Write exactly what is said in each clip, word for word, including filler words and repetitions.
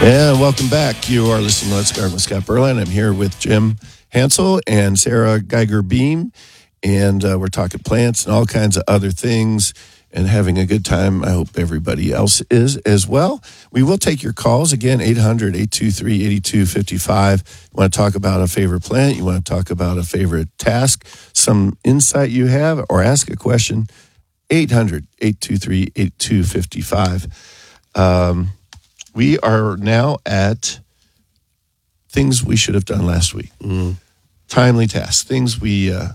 And welcome back. You are listening to Let's Garden with Scott Berline. I'm here with Jim Hansel and Sarah Geiger-Beam, and uh, we're talking plants and all kinds of other things and having a good time. I hope everybody else is as well. We will take your calls. Again, eight hundred, eight two three, eight two five five. You want to talk about a favorite plant? You want to talk about a favorite task? Some insight you have? Or ask a question? eight hundred, eight two three, eight two five five. Um... We are now at things we should have done last week. Mm. Timely tasks, things we uh,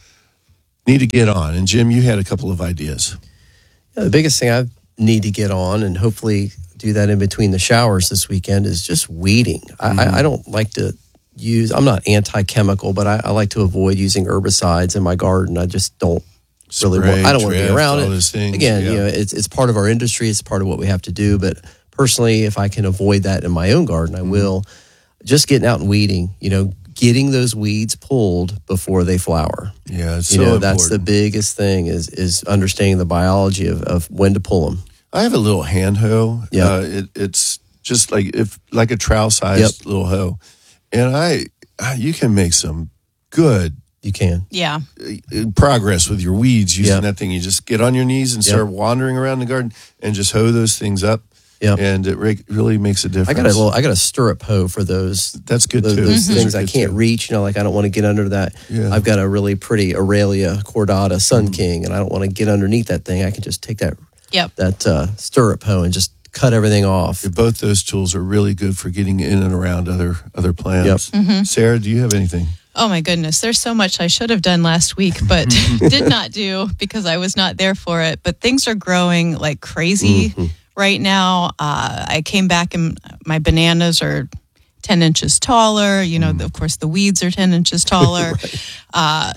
need to get on. And Jim, you had a couple of ideas. Yeah, the biggest thing I need to get on, and hopefully do that in between the showers this weekend, is just weeding. Mm-hmm. I, I don't like to use, I'm not anti-chemical, but I, I like to avoid using herbicides in my garden. I just don't really Spray, want, I don't want to be around all it. Those things, Again, yeah. you know, it's, it's part of our industry. It's part of what we have to do. But personally, if I can avoid that in my own garden, I will. Just getting out and weeding, you know, getting those weeds pulled before they flower. Yeah, it's you so know, important. That's the biggest thing is is understanding the biology of, of when to pull them. I have a little hand hoe. Yeah, uh, it, it's just like if like a trowel-sized yep. little hoe, and I you can make some good. You can. Yeah. Progress with your weeds using yep. that thing. You just get on your knees and start yep. wandering around the garden and just hoe those things up. Yeah, and it re- really makes a difference. I got a little, I got a stirrup hoe for those. That's good those, too. Those mm-hmm. things I can't too. reach. You know, like I don't want to get under that. Yeah. I've got a really pretty Aurelia cordata Sun mm-hmm. King, and I don't want to get underneath that thing. I can just take that yep. that uh, stirrup hoe and just cut everything off. Yeah, both those tools are really good for getting in and around other other plants. Yep. Mm-hmm. Sarah, do you have anything? Oh my goodness, there's so much I should have done last week, but did not do because I was not there for it. But things are growing like crazy mm-hmm. right now. Uh, I came back and my bananas are ten inches taller. You know, mm. of course, the weeds are ten inches taller. right. uh,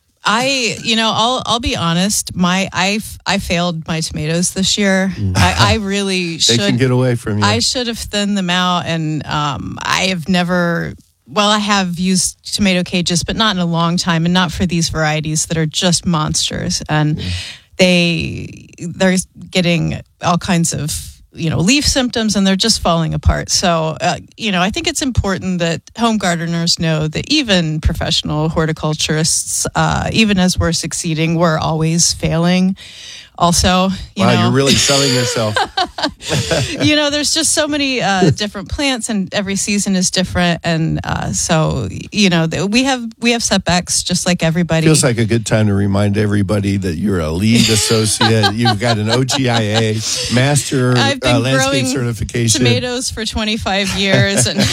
I, you know, I'll I'll be honest. My I I failed my tomatoes this year. Mm. I, I really should. They can get away from you. I should have thinned them out, and um, I have never. Well, I have used tomato cages, but not in a long time, and not for these varieties that are just monsters. And mm. they they're getting all kinds of, you know, leaf symptoms, and they're just falling apart. So, uh, you know, I think it's important that home gardeners know that even professional horticulturists, uh, even as we're succeeding, we're always failing. Also, you wow, know, you're really selling yourself. You know, there's just so many uh, different plants, and every season is different, and uh, so you know, we have we have setbacks just like everybody. Feels like a good time to remind everybody that you're a lead associate. You've got an O G I A master I've been uh, landscape growing certification. Tomatoes for twenty-five years, and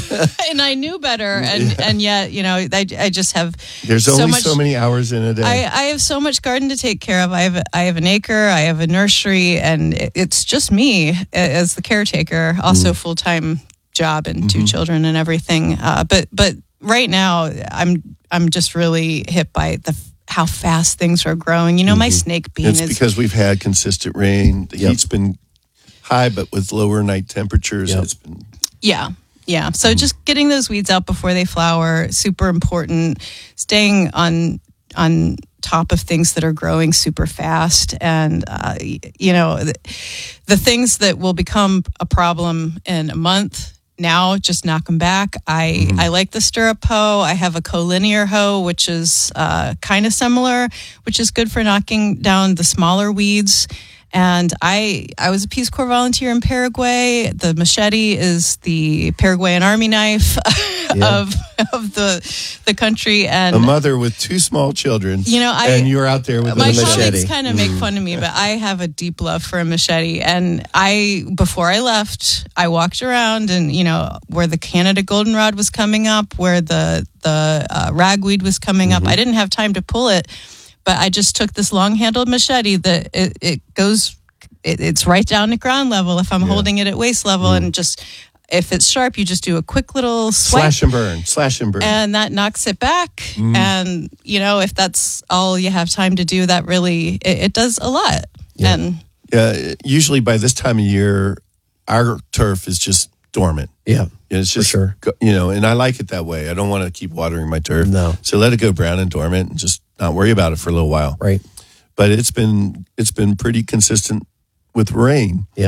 and I knew better, and and yet you know, I, I just have. There's so only much, so many hours in a day. I, I have so much garden to take care of. I have I have an acre. I have a nursery, and it's just me as the caretaker. Also, mm. full time job and two mm-hmm. children and everything. Uh, but but right now, I'm I'm just really hit by the how fast things are growing. You know, mm-hmm. my snake bean it's is because we've had consistent rain. The yep. heat's been high, but with lower night temperatures, yep. it's been yeah. Yeah. So mm. just getting those weeds out before they flower, super important. Staying on on top of things that are growing super fast, and uh, you know, the, the things that will become a problem in a month, now just knock them back. I, mm-hmm. I like the stirrup hoe. I have a collinear hoe, which is uh, kind of similar, which is good for knocking down the smaller weeds. And I I was a Peace Corps volunteer in Paraguay. The machete is the Paraguayan army knife yeah. of of the the country. And a mother with two small children. You know, I and you're out there with my a machete. colleagues kind of make fun of me, but I have a deep love for a machete. And I before I left, I walked around, and you know, where the Canada goldenrod was coming up, where the the uh, ragweed was coming mm-hmm. up. I didn't have time to pull it. But I just took this long-handled machete that it, it goes, it, it's right down to ground level if I'm yeah. holding it at waist level. Mm. And just, if it's sharp, you just do a quick little swipe. Slash and burn, slash and burn. And that knocks it back. Mm. And, you know, if that's all you have time to do, that really, it, it does a lot. Yeah. And uh, usually by this time of year, our turf is just dormant. Yeah. It's just, for sure. You know, and I like it that way. I don't want to keep watering my turf. No. So let it go brown and dormant and just not worry about it for a little while. Right. But it's been it's been pretty consistent with rain. Yeah.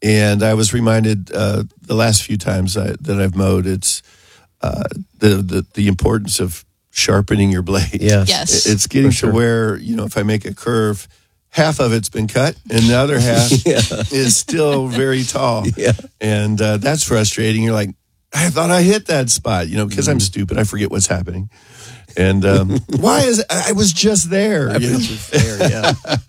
And I was reminded uh, the last few times I, that I've mowed, it's uh, the, the the importance of sharpening your blade. Yes. Yes. It's getting For sure. to where, you know, if I make a curve, half of it's been cut and the other half Yeah. is still very tall. Yeah. And uh, that's frustrating. You're like, I thought I hit that spot, you know, because I'm stupid. I forget what's happening. And um, why is it? I was just there. I you know? bet you're fair, yeah.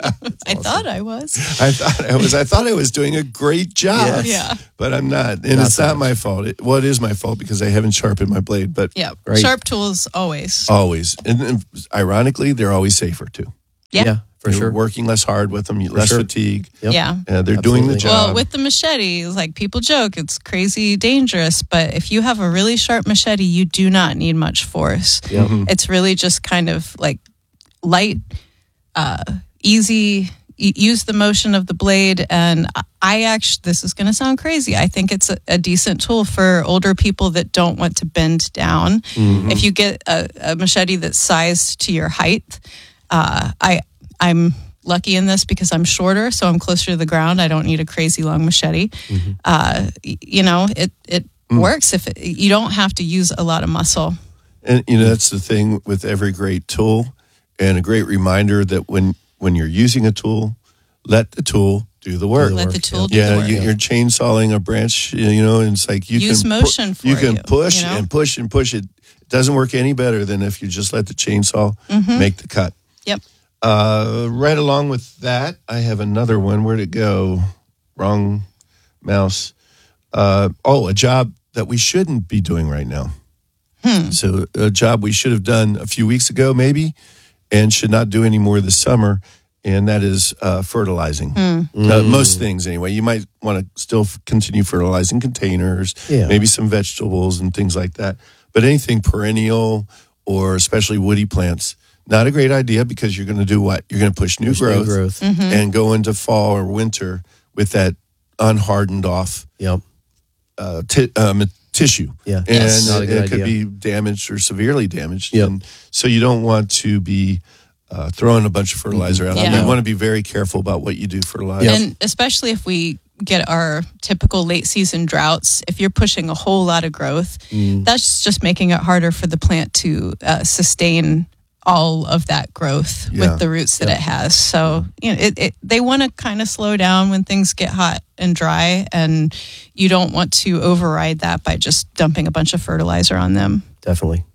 I thought I was. I thought I was. I thought I was doing a great job. Yes. Yeah. But I'm not, and Not it's so not much. my fault. It, well, it is my fault because I haven't sharpened my blade. But Yeah. Right. Sharp tools always. always, and, and ironically, they're always safer too. Yeah. for You're sure. working less hard with them, less sure. fatigue. Yep. Yeah. Uh, they're doing the Absolutely. job. Well, with the machete, like people joke, it's crazy dangerous. But if you have a really sharp machete, you do not need much force. Yep. It's really just kind of like light, uh, easy. y- Use the motion of the blade, and I actually, this is going to sound crazy. I think it's a, a decent tool for older people that don't want to bend down. If you get a, a machete that's sized to your height, uh, I I'm lucky in this because I'm shorter, so I'm closer to the ground. I don't need a crazy long machete. Uh, y- you know, it it works if it, you don't have to use a lot of muscle. And you know that's the thing with every great tool, and a great reminder that when when you're using a tool, let the tool do the work. Let the tool do yeah, the work. you, you're chainsawing a branch, you know, and it's like you Use can pu- motion for you can you, push you know? and push and push it. It doesn't work any better than if you just let the chainsaw Mm-hmm. make the cut. Yep. Uh, right along with that, I have another one. Where'd it go? Wrong mouse. Uh, oh, a job that we shouldn't be doing right now. Hmm. So a job we should have done a few weeks ago, maybe, and should not do anymore this summer, and that is uh, fertilizing. Hmm. Uh, most things, anyway. You might want to still f- continue fertilizing containers, Yeah. maybe some vegetables and things like that. But anything perennial or especially woody plants, not a great idea because you're going to do what? You're going to push new Push new growth, growth. Mm-hmm. and go into fall or winter with that unhardened off Yep. uh, ti- um, tissue. Yeah. And Yes. Not a it, good it could idea. be damaged or severely damaged. Yep. And so you don't want to be uh, throwing a bunch of fertilizer out. Yeah. You want to be very careful about what you do fertilize. And especially if we get our typical late season droughts, if you're pushing a whole lot of growth, that's just making it harder for the plant to uh, sustain all of that growth Yeah. with the roots that it has. So, you know, it, it they want to kind of slow down when things get hot and dry, and you don't want to override that by just dumping a bunch of fertilizer on them. Definitely.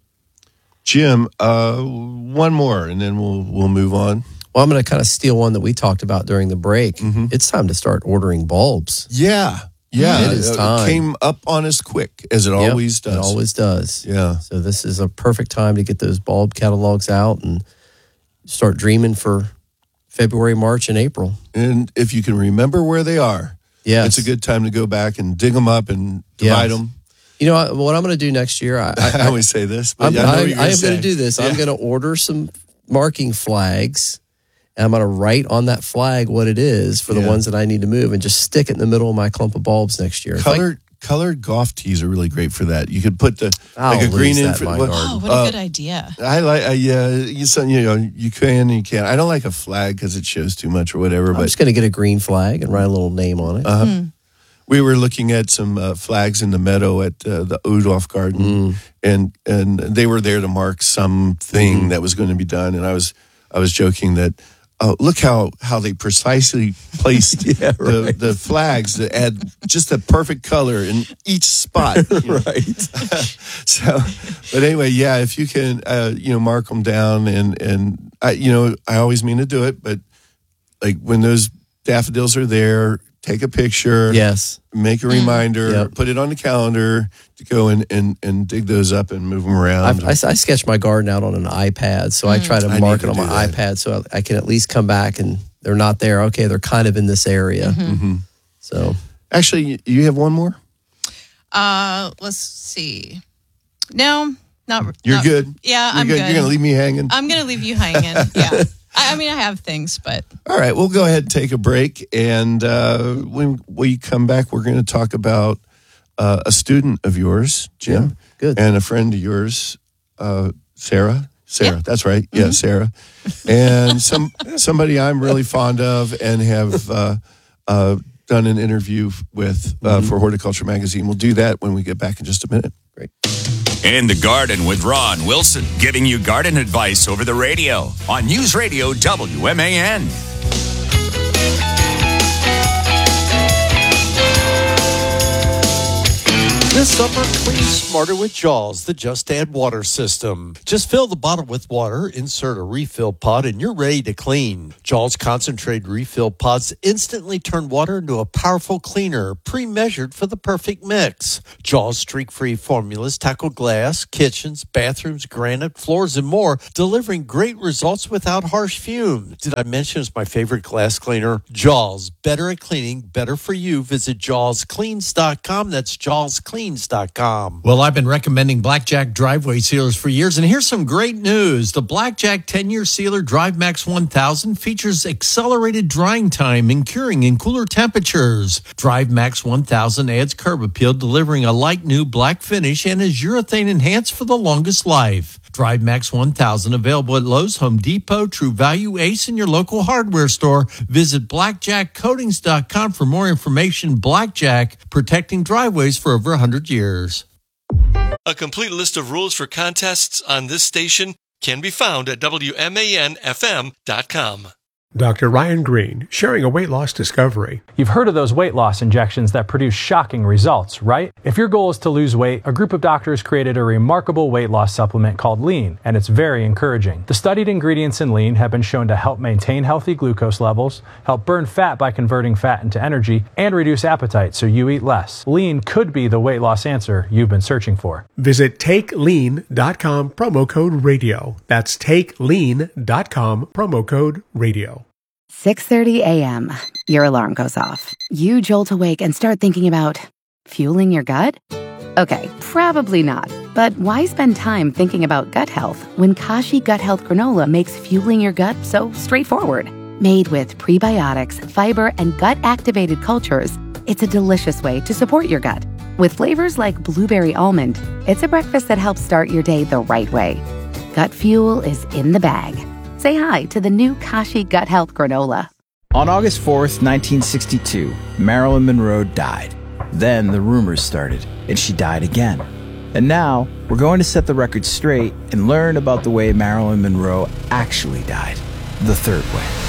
Jim, uh, one more, and then we'll we'll move on. Well, I'm going to kind of steal one that we talked about during the break. Mm-hmm. It's time to start ordering bulbs. Yeah, yeah, It is uh, time. came up on us quick as it Yep, always does. It always does. Yeah. So this is a perfect time to get those bulb catalogs out and start dreaming for February, March, and April. And if you can remember where they are, Yes. it's a good time to go back and dig them up and divide Yes. them. You know I- what I'm going to do next year? I, I, I, always say this, but I'm, I, know what I, you're I am say. going to do this. I'm Yeah. going to order some marking flags, and I'm going to write on that flag what it is for the Yeah. ones that I need to move, and just stick it in the middle of my clump of bulbs next year. If I- Colored colored golf tees are really great for that. You could put the I'll like a green lose in that for in my what- garden. Oh, what a uh, good idea. I like uh, yeah, you some you know you can and you can't. I don't like a flag because it shows too much or whatever. I'm But just going to get a green flag and write a little name on it. uh, we were looking at some uh, flags in the meadow at uh, the Udolph Garden, Mm. and and they were there to mark something Mm-hmm. that was going to be done. And I was I was joking that. Oh, look how, how they precisely placed Yeah, the, right. the flags to add just the perfect color in each spot. you know. Right. So, but anyway, yeah, if you can, uh, you know, mark them down and, and I, you know, I always mean to do it, but like when those daffodils are there, take a picture, Yes. make a reminder, Yep. put it on the calendar to go and, and, and dig those up and move them around. I, I, I sketch my garden out on an iPad, so I try to I mark need it to on do my that. iPad so I, I can at least come back and they're not there. Okay, they're kind of in this area. Mm-hmm. So Actually, you- you have one more? Uh, let's see. No, not. You're not- good. Yeah, You're I'm good. good. You're going to leave me hanging? I'm gonna leave you hanging. Yeah. I, I mean, I have things, but All right, we'll go ahead and take a break. And uh, when we come back, we're going to talk about uh, a student of yours, Jim, Yeah, good. and a friend of yours, uh, Sarah. Sarah, Yeah. that's right. Yeah, Sarah. And some somebody I'm really fond of and have uh, uh, done an interview with uh, mm-hmm. for Horticulture Magazine. We'll do that when we get back in just a minute. Great. In the Garden with Ron Wilson, giving you garden advice over the radio on News Radio W M A N. This summer, clean smarter with Jaws, the Just Add Water system. Just fill the bottle with water, insert a refill pod, and you're ready to clean. Jaws concentrated refill pods instantly turn water into a powerful cleaner, pre-measured for the perfect mix. Jaws streak-free formulas tackle glass, kitchens, bathrooms, granite, floors, and more, delivering great results without harsh fumes. Did I mention it's my favorite glass cleaner? Jaws, better at cleaning, better for you. Visit jaws cleans dot com. That's jaws cleans dot com. Well, I've been recommending Blackjack driveway sealers for years, and here's some great news. The Blackjack ten-year sealer DriveMax one thousand features accelerated drying time and curing in cooler temperatures. DriveMax one thousand adds curb appeal, delivering a light new black finish, and is urethane enhanced for the longest life. DriveMax one thousand available at Lowe's, Home Depot, True Value, Ace, and your local hardware store. Visit blackjack coatings dot com for more information. Blackjack, protecting driveways for over one hundred years. A complete list of rules for contests on this station can be found at W M A N F M dot com. Doctor Ryan Green, sharing a weight loss discovery. You've heard of those weight loss injections that produce shocking results, right? If your goal is to lose weight, a group of doctors created a remarkable weight loss supplement called Lean, and it's very encouraging. The studied ingredients in Lean have been shown to help maintain healthy glucose levels, help burn fat by converting fat into energy, and reduce appetite so you eat less. Lean could be the weight loss answer you've been searching for. Visit take lean dot com, promo code radio. That's take lean dot com, promo code radio. six thirty a.m. Your alarm goes off. You jolt awake and start thinking about fueling your gut? Okay, probably not. But why spend time thinking about gut health when Kashi Gut Health Granola makes fueling your gut so straightforward? Made with prebiotics, fiber, and gut-activated cultures, it's a delicious way to support your gut. With flavors like blueberry almond, it's a breakfast that helps start your day the right way. Gut fuel is in the bag. Say hi to the new Kashi Gut Health Granola. On August fourth, nineteen sixty-two, Marilyn Monroe died. Then the rumors started, and she died again. And now, we're going to set the record straight and learn about the way Marilyn Monroe actually died. The third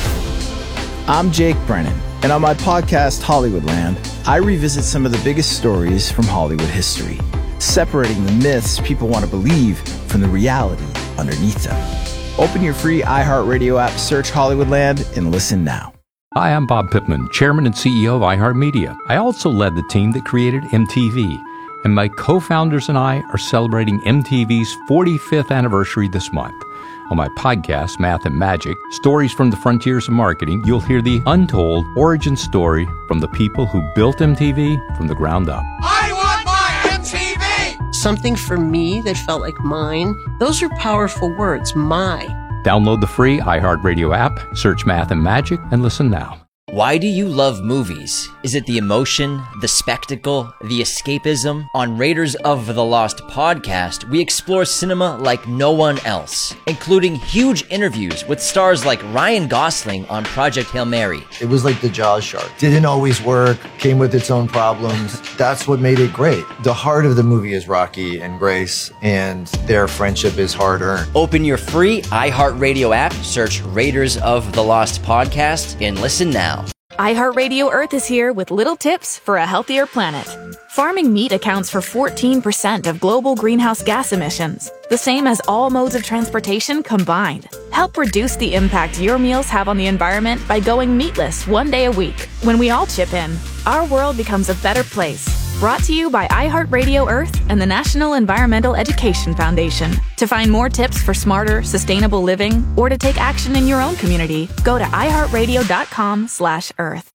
way. I'm Jake Brennan, and on my podcast, Hollywoodland, I revisit some of the biggest stories from Hollywood history, separating the myths people want to believe from the reality underneath them. Open your free iHeartRadio app, search Hollywoodland, and listen now. Hi, I'm Bob Pittman, Chairman and C E O of iHeartMedia. I also led the team that created M T V, and my co-founders and I are celebrating M T V's forty-fifth anniversary this month. On my podcast, Math and Magic, Stories from the Frontiers of Marketing, you'll hear the untold origin story from the people who built M T V from the ground up. I want my M T V! Something for me that felt like mine. Those are powerful words, my. Download the free iHeartRadio app, search Math and Magic, and listen now. Why do you love movies? Is it the emotion, the spectacle, the escapism? On Raiders of the Lost podcast, we explore cinema like no one else, including huge interviews with stars like Ryan Gosling on Project Hail Mary. It was like the Jaws shark. Didn't always work, came with its own problems. That's what made it great. The heart of the movie is Rocky and Grace, and their friendship is hard-earned. Open your free iHeartRadio app, search Raiders of the Lost podcast, and listen now. iHeartRadio Earth is here with little tips for a healthier planet. Farming meat accounts for fourteen percent of global greenhouse gas emissions, the same as all modes of transportation combined. Help reduce the impact your meals have on the environment by going meatless one day a week. When we all chip in, our world becomes a better place. Brought to you by iHeartRadio Earth and the National Environmental Education Foundation. To find more tips for smarter, sustainable living, or to take action in your own community, go to iHeartRadio.com slash Earth.